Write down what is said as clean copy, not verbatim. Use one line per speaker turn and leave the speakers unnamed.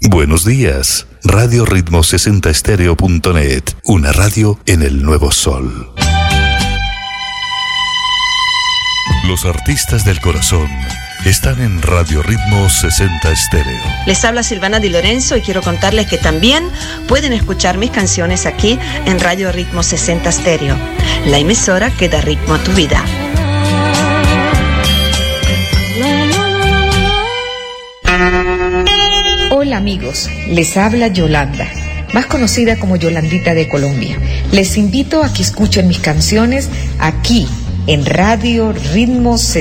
Buenos días. Radio Ritmo 60stereo.net, una radio en el nuevo sol. Los artistas del corazón están en Radio Ritmo 60 Stereo.
Les habla Silvana Di Lorenzo y quiero contarles que también pueden escuchar mis canciones aquí en Radio Ritmo 60 Stereo, la emisora que da ritmo a tu vida.
Hola amigos, les habla Yolanda, más conocida como Yolandita de Colombia. Les invito a que escuchen mis canciones aquí en Radio Ritmo 60